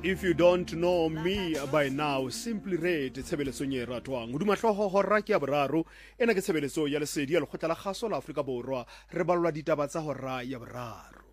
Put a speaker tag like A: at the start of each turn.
A: If you don't know me by now, simply read tshebeletso e ratwang. Hoduma hloho hora ke ya boraro, ena ke tshebeletso ya lesedi ya lekgotla la kgaso la Afrika Borwa, re balwa ditaba tsa hora ya boraro.